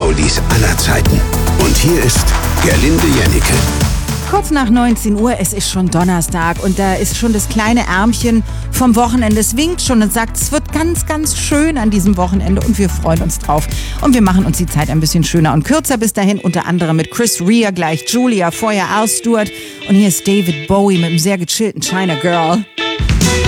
Oldies aller Zeiten. Und hier ist Gerlinde Jennecke. Kurz nach 19 Uhr, es ist schon Donnerstag und da ist schon das kleine Ärmchen vom Wochenende. Es winkt schon und sagt, es wird ganz, ganz schön an diesem Wochenende und wir freuen uns drauf. Und wir machen uns die Zeit ein bisschen schöner und kürzer bis dahin, unter anderem mit Chris Rea, gleich Julia, vorher Al Stewart und hier ist David Bowie mit einem sehr gechillten China Girl.